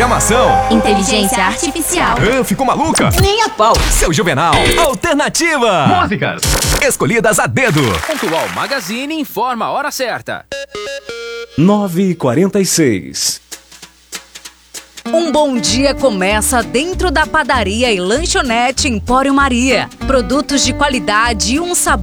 programação. Inteligência artificial. Ficou maluca? Nem a pau. Seu Juvenal. Alternativa. Músicas escolhidas a dedo. Pontual Magazine informa a hora certa. 9h46. Um bom dia começa dentro da padaria e lanchonete Empório Maria. Produtos de qualidade e um sabor